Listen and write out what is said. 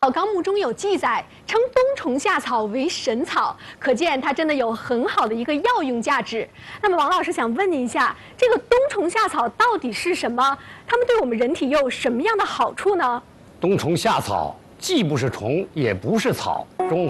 草纲目中有记载，称冬虫夏草为神草，可见它真的有很好的一个药用价值。那么王老师想问您一下，这个冬虫夏草到底是什么？它们对我们人体又有什么样的好处呢？ 冬虫夏草既不是虫，也不是草，中